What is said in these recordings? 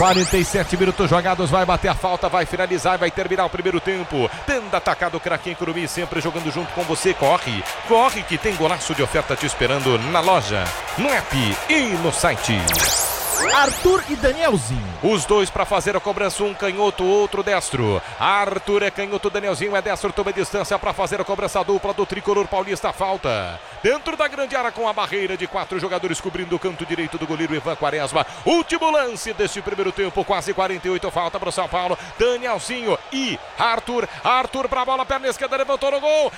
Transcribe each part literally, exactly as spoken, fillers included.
quarenta e sete minutos jogados, vai bater a falta, vai finalizar, vai terminar o primeiro tempo. Tendo atacado o craque Curumim, sempre jogando junto com você. Corre, corre que tem golaço de oferta te esperando na loja, no app e no site. Arthur e Danielzinho. Os dois para fazer a cobrança, um canhoto, outro destro. Arthur é canhoto, Danielzinho é destro, toma distância para fazer a cobrança dupla do tricolor paulista. Falta dentro da grande área com a barreira de quatro jogadores cobrindo o canto direito do goleiro Ivan Quaresma. Último lance deste primeiro tempo, quase quarenta e oito, falta para o São Paulo. Danielzinho e Arthur. Arthur para a bola, perna esquerda, levantou no gol.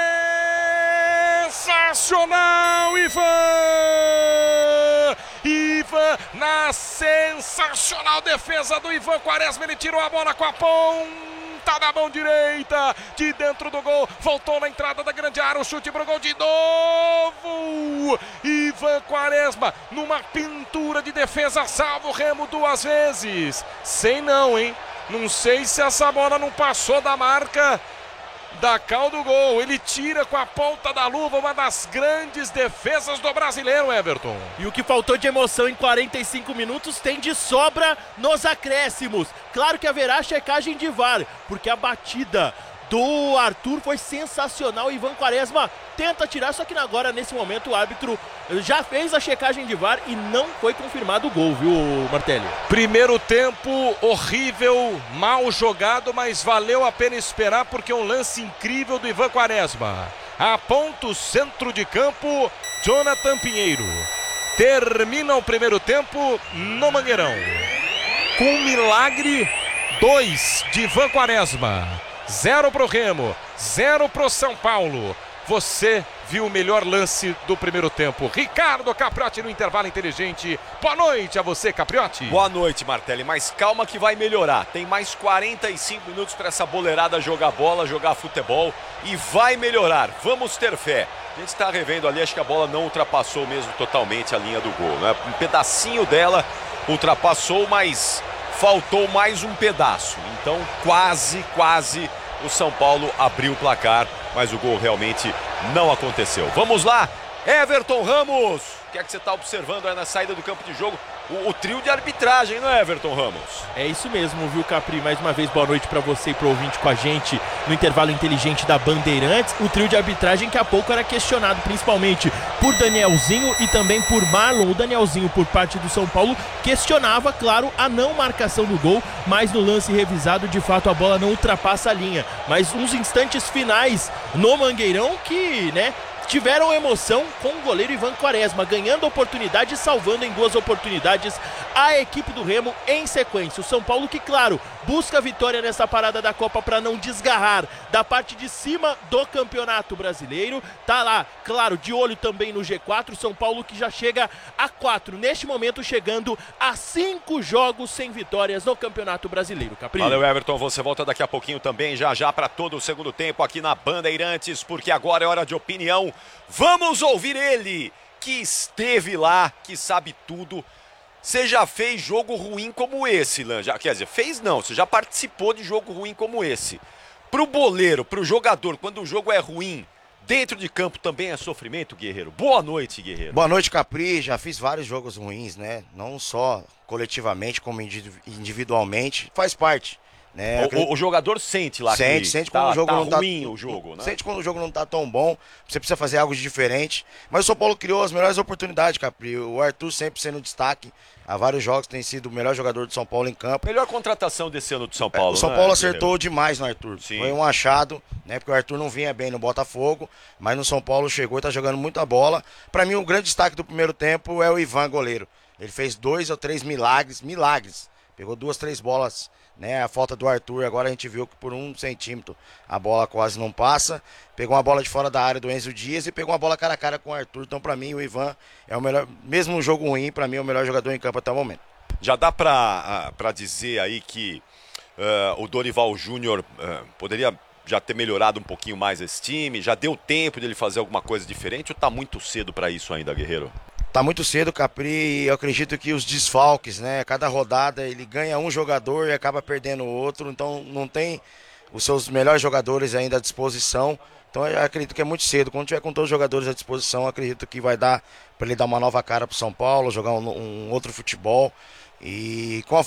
Sensacional, Ivan! Ivan, na sensacional defesa do Ivan Quaresma, ele tirou a bola com a ponta da mão direita, de dentro do gol, voltou na entrada da grande área, o chute pro gol de novo. Ivan Quaresma, numa pintura de defesa, salva o Remo duas vezes. Sei não, hein? Não sei se essa bola não passou da marca da cal do gol. Ele tira com a ponta da luva uma das grandes defesas do brasileiro, Everton. E o que faltou de emoção em quarenta e cinco minutos tem de sobra nos acréscimos. Claro que haverá checagem de V A R, porque a batida do Arthur foi sensacional. Ivan Quaresma tenta tirar, só que agora, nesse momento, o árbitro já fez a checagem de V A R e não foi confirmado o gol, viu, Martelli? Primeiro tempo horrível, mal jogado, mas valeu a pena esperar porque é um lance incrível do Ivan Quaresma. Aponta o centro de campo, Jonathan Pinheiro. Termina o primeiro tempo no Mangueirão. Com um milagre, dois de Ivan Quaresma. Zero pro Remo, zero pro São Paulo. Você viu o melhor lance do primeiro tempo. Ricardo Capriotti no intervalo inteligente. Boa noite a você, Capriotti. Boa noite, Martelli. Mas calma que vai melhorar. Tem mais quarenta e cinco minutos para essa boleirada jogar bola, jogar futebol. E vai melhorar. Vamos ter fé. A gente está revendo ali, acho que a bola não ultrapassou mesmo totalmente a linha do gol, né? Um pedacinho dela ultrapassou, mas faltou mais um pedaço. Então quase, quase o São Paulo abriu o placar, mas o gol realmente não aconteceu. Vamos lá, Everton Ramos. O que é que você está observando aí na saída do campo de jogo? O, o trio de arbitragem, não é, Everton Ramos? É isso mesmo, viu, Capri? Mais uma vez, boa noite para você e para o ouvinte com a gente no intervalo inteligente da Bandeirantes. O trio de arbitragem que há pouco era questionado, principalmente por Danielzinho e também por Marlon. O Danielzinho, por parte do São Paulo, questionava, claro, a não marcação do gol, mas no lance revisado, de fato, a bola não ultrapassa a linha. Mas uns instantes finais no Mangueirão que, né, tiveram emoção com o goleiro Ivan Quaresma, ganhando oportunidade e salvando em duas oportunidades a equipe do Remo em sequência. O São Paulo que, claro, busca a vitória nessa parada da Copa para não desgarrar da parte de cima do Campeonato Brasileiro. Tá lá, claro, de olho também no G quatro. São Paulo que já chega a quatro, neste momento chegando a cinco jogos sem vitórias no Campeonato Brasileiro. Capri. Valeu, Everton. Você volta daqui a pouquinho também, já já, para todo o segundo tempo aqui na Bandeirantes, porque agora é hora de opinião. Vamos ouvir ele, que esteve lá, que sabe tudo. Você já fez jogo ruim como esse, Lan? Já, quer dizer, fez não, você já participou de jogo ruim como esse. Pro boleiro, pro jogador, quando o jogo é ruim, dentro de campo também é sofrimento, Guerreiro? Boa noite, Guerreiro. Boa noite, Capri. Já fiz vários jogos ruins, né? Não só coletivamente, como individualmente. Faz parte. Né? O, o, o jogador sente lá sente, que sente quando tá, o jogo tá não tá ruim o jogo, né? Sente quando o jogo não tá tão bom, você precisa fazer algo de diferente. Mas o São Paulo criou as melhores oportunidades, Capri. O Arthur sempre sendo destaque. Há vários jogos tem sido o melhor jogador do São Paulo em campo. Melhor contratação desse ano do São Paulo. O São né, Paulo acertou Guerreiro? demais no Arthur. Sim. Foi um achado, né? Porque o Arthur não vinha bem no Botafogo, mas no São Paulo chegou e tá jogando muita bola. Pra mim, o grande destaque do primeiro tempo é o Ivan, goleiro. Ele fez dois ou três milagres, milagres. Pegou duas, três bolas, né? A falta do Arthur, agora a gente viu que por um centímetro a bola quase não passa. Pegou uma bola de fora da área do Enzo Dias e pegou uma bola cara a cara com o Arthur. Então, pra mim, o Ivan é o melhor, mesmo um jogo ruim, pra mim é o melhor jogador em campo até o momento. Já dá pra, pra dizer aí que uh, o Dorival Júnior uh, poderia já ter melhorado um pouquinho mais esse time? Já deu tempo de ele fazer alguma coisa diferente ou tá muito cedo pra isso ainda, Guerreiro? Tá muito cedo, Capri, e eu acredito que os desfalques, né? Cada rodada ele ganha um jogador e acaba perdendo o outro, então não tem os seus melhores jogadores ainda à disposição. Então eu acredito que é muito cedo. Quando tiver com todos os jogadores à disposição, eu acredito que vai dar para ele dar uma nova cara pro São Paulo, jogar um, um outro futebol. E com a